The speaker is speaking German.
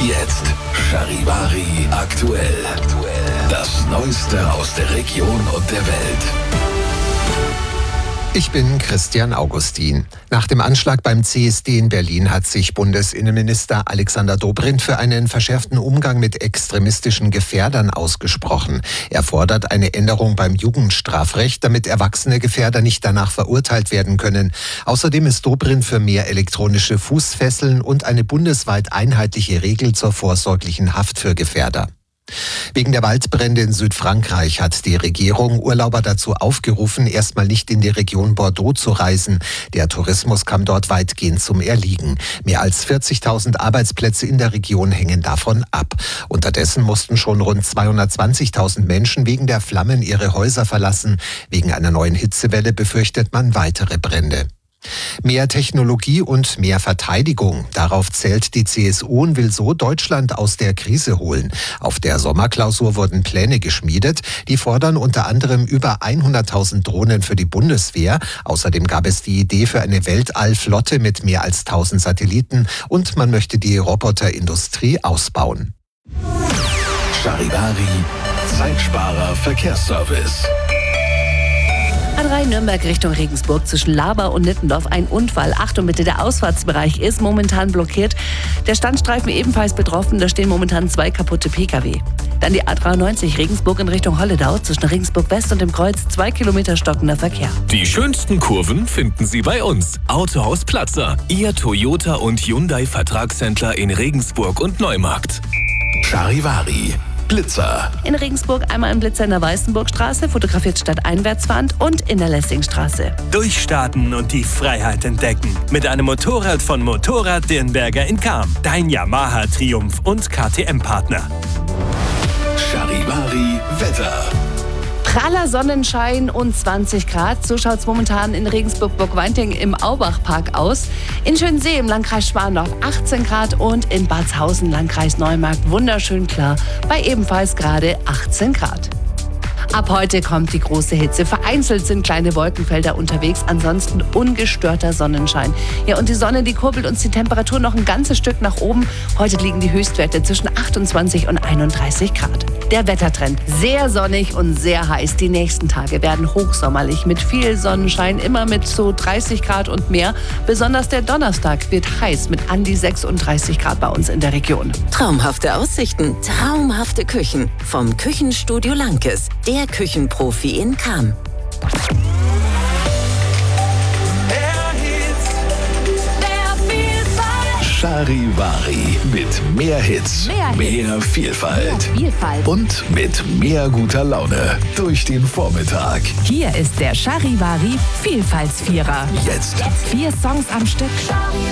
Jetzt Charivari aktuell. Das Neueste aus der Region und der Welt. Ich bin Christian Augustin. Nach dem Anschlag beim CSD in Berlin hat sich Bundesinnenminister Alexander Dobrindt für einen verschärften Umgang mit extremistischen Gefährdern ausgesprochen. Er fordert eine Änderung beim Jugendstrafrecht, damit erwachsene Gefährder nicht danach verurteilt werden können. Außerdem ist Dobrindt für mehr elektronische Fußfesseln und eine bundesweit einheitliche Regel zur vorsorglichen Haft für Gefährder. Wegen der Waldbrände in Südfrankreich hat die Regierung Urlauber dazu aufgerufen, erstmal nicht in die Region Bordeaux zu reisen. Der Tourismus kam dort weitgehend zum Erliegen. Mehr als 40.000 Arbeitsplätze in der Region hängen davon ab. Unterdessen mussten schon rund 220.000 Menschen wegen der Flammen ihre Häuser verlassen. Wegen einer neuen Hitzewelle befürchtet man weitere Brände. Mehr Technologie und mehr Verteidigung. Darauf zählt die CSU und will so Deutschland aus der Krise holen. Auf der Sommerklausur wurden Pläne geschmiedet. Die fordern unter anderem über 100.000 Drohnen für die Bundeswehr. Außerdem gab es die Idee für eine Weltallflotte mit mehr als 1.000 Satelliten. Und man möchte die Roboterindustrie ausbauen. Charivari, Zeitsparer Verkehrsservice. A3 Nürnberg Richtung Regensburg zwischen Laber und Nittendorf ein Unfall. Achtung bitte, der Ausfahrtsbereich ist momentan blockiert. Der Standstreifen ebenfalls betroffen, da stehen momentan 2 kaputte Pkw. Dann die A93 Regensburg in Richtung Holledau zwischen Regensburg West und dem Kreuz 2 Kilometer stockender Verkehr. Die schönsten Kurven finden Sie bei uns. Autohaus Platzer, Ihr Toyota und Hyundai Vertragshändler in Regensburg und Neumarkt. Charivari, Blitzer. In Regensburg einmal ein Blitzer in der Weißenburgstraße, fotografiert stadteinwärtsfahrend und in der Lessingstraße. Durchstarten und die Freiheit entdecken. Mit einem Motorrad von Motorrad Dirnberger in Cham. Dein Yamaha Triumph und KTM-Partner. Charivari Wetter. Praller Sonnenschein und 20 Grad. So schaut es momentan in Regensburg-Burgweinting im Aubachpark aus. In Schönsee im Landkreis Schwandorf 18 Grad und in Batshausen, Landkreis Neumarkt, wunderschön klar bei ebenfalls gerade 18 Grad. Ab heute kommt die große Hitze. Vereinzelt sind kleine Wolkenfelder unterwegs, ansonsten ungestörter Sonnenschein. Ja, und die Sonne, die kurbelt uns die Temperatur noch ein ganzes Stück nach oben. Heute liegen die Höchstwerte zwischen 28 und 31 Grad. Der Wettertrend: sehr sonnig und sehr heiß. Die nächsten Tage werden hochsommerlich mit viel Sonnenschein, immer mit so 30 Grad und mehr. Besonders der Donnerstag wird heiß mit an die 36 Grad bei uns in der Region. Traumhafte Aussichten, traumhafte Küchen. Vom Küchenstudio Lankes, der Küchenprofi in Cham. Charivari mit mehr Hits, mehr Vielfalt und mit mehr guter Laune durch den Vormittag. Hier ist der Charivari Vielfaltsvierer. Jetzt 4 Songs am Stück.